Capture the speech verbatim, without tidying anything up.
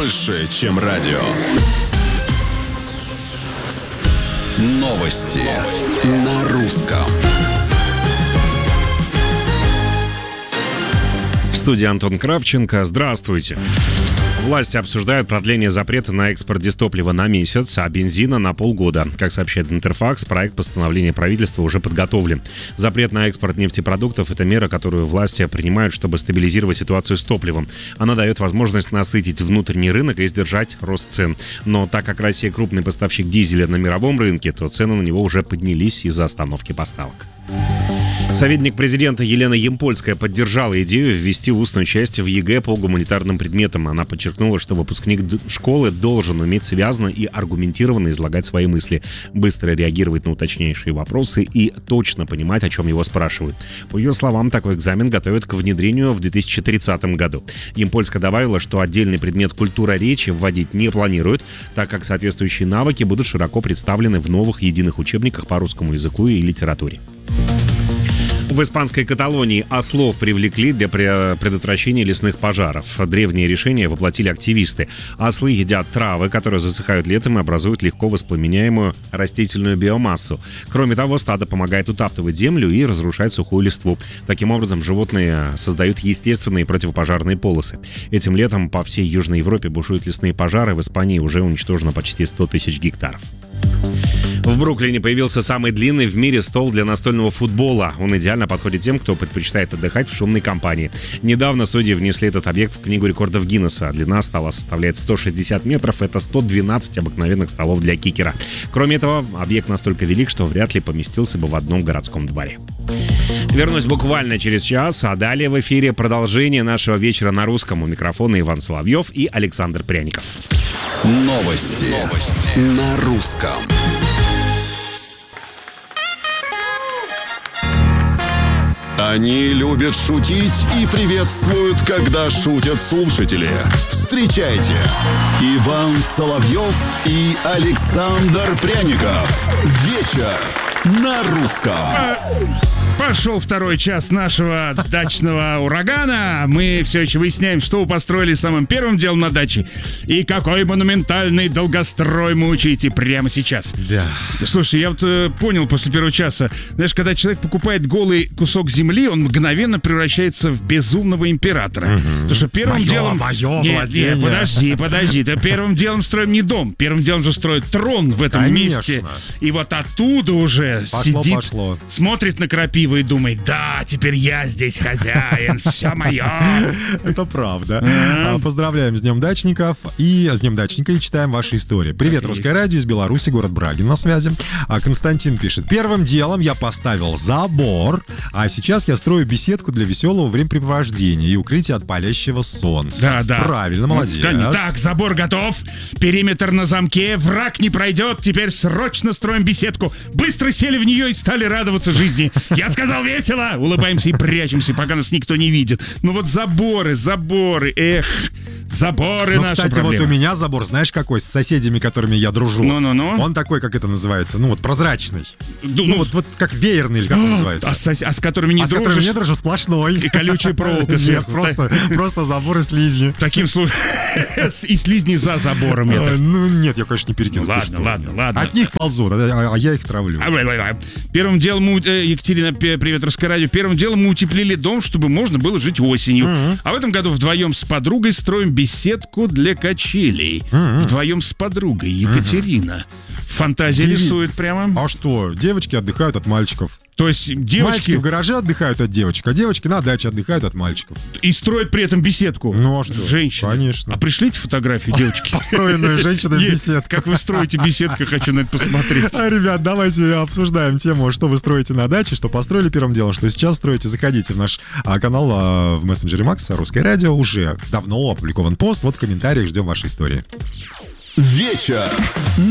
больше, чем радио. Новости на русском. В студии Антон Кравченко. Здравствуйте. Власти обсуждают продление запрета на экспорт дистоплива на месяц, а бензина на полгода. Как сообщает Интерфакс, проект постановления правительства уже подготовлен. Запрет на экспорт нефтепродуктов – это мера, которую власти принимают, чтобы стабилизировать ситуацию с топливом. Она дает возможность насытить внутренний рынок и сдержать рост цен. Но так как Россия крупный поставщик дизеля на мировом рынке, то цены на него уже поднялись из-за остановки поставок. Советник президента Елена Ямпольская поддержала идею ввести устную часть в ЕГЭ по гуманитарным предметам. Она подчеркнула, что выпускник школы должен уметь связно и аргументированно излагать свои мысли, быстро реагировать на уточняющие вопросы и точно понимать, о чем его спрашивают. По ее словам, такой экзамен готовят к внедрению в две тысячи тридцатом году. Ямпольская добавила, что отдельный предмет «Культура речи» вводить не планируют, так как соответствующие навыки будут широко представлены в новых единых учебниках по русскому языку и литературе. В испанской Каталонии ослов привлекли для предотвращения лесных пожаров. Древнее решение воплотили активисты. Ослы едят травы, которые засыхают летом и образуют легко воспламеняемую растительную биомассу. Кроме того, стадо помогает утаптывать землю и разрушать сухую листву. Таким образом, животные создают естественные противопожарные полосы. Этим летом по всей Южной Европе бушуют лесные пожары. В Испании уже уничтожено почти сто тысяч гектаров. В Бруклине появился самый длинный в мире стол для настольного футбола. Он идеально подходит тем, кто предпочитает отдыхать в шумной компании. Недавно судьи внесли этот объект в Книгу рекордов Гиннесса. Длина стола составляет сто шестьдесят метров. Это сто двенадцать обыкновенных столов для кикера. Кроме этого, объект настолько велик, что вряд ли поместился бы в одном городском дворе. Вернусь буквально через час, а далее в эфире продолжение нашего вечера на русском. У микрофона Иван Соловьев и Александр Пряников. Новости, Новости. на русском. Они любят шутить и приветствуют, когда шутят слушатели. Встречайте, Иван Соловьев и Александр Пряников. Вечер на русском. Пошел второй час нашего дачного урагана. Мы все еще выясняем, что вы построили самым первым делом на даче и какой монументальный долгострой мы учите прямо сейчас. Да. Слушай, я вот э, понял после первого часа, знаешь, когда человек покупает голый кусок земли, он мгновенно превращается в безумного императора. Угу. Потому что первым моё, делом... Моё нет, владение. нет, подожди, подожди. Да первым делом строим не дом. Первым делом же строят трон в этом Конечно. месте. И вот оттуда уже пошло, сидит, пошло. смотрит на крапиву и думает: да, теперь я здесь хозяин, все мое. Это правда. Поздравляем с Днем дачников и с Днем дачника и читаем ваши истории. Привет, Русское радио из Беларуси, город Брагин на связи. Константин пишет: первым делом я поставил забор, а сейчас я строю беседку для веселого времяпрепровождения и укрытия от палящего солнца. Да, да. Правильно, молодец. Так, забор готов, периметр на замке, враг не пройдет, теперь срочно строим беседку. Быстро сели в нее и стали радоваться жизни. Я сказал весело, улыбаемся и прячемся, пока нас никто не видит. Ну вот заборы, заборы, эх, заборы. Ну, наша кстати, проблема. вот у меня забор, знаешь какой, с соседями, которыми я дружу. Ну-ну-ну. Он такой, как это называется, ну вот прозрачный. Ну, Ну вот, вот как веерный, или как он называется. А с, а с которыми не а с которыми дружишь? не дружу, сплошной. И колючая проволока Нет, сверху. просто, просто забор и слизни. Таким случаем и слизни за забором. А, это. Ну нет, я, конечно, не перекину. Ладно, ладно, ладно. От них ползут, а, а я их травлю. Первым делом, мы, Екатерина, привет, Русское радио. Первым делом мы утеплили дом, чтобы можно было жить осенью. Uh-huh. А в этом году вдвоем с подругой строим беседку для качелей. Uh-huh. Вдвоем с подругой, Екатерина. Uh-huh. Фантазия Деви... рисует прямо. А что, девочки отдыхают от мальчиков. То есть девочки... Мальчики в гараже отдыхают от девочек, а девочки на даче отдыхают от мальчиков. И строят при этом беседку. Ну а что? Женщины. Конечно. А пришлите фотографию девочки. Построенную женщиной беседку. Как вы строите беседку, хочу на это посмотреть. А, ребят, давайте обсуждаем тему, что вы строите на даче, что построили первым делом, что сейчас строите. Заходите в наш а, канал а, в мессенджере Макс, Русское радио. Уже давно опубликован пост. Вот в комментариях ждем вашей истории. Вечер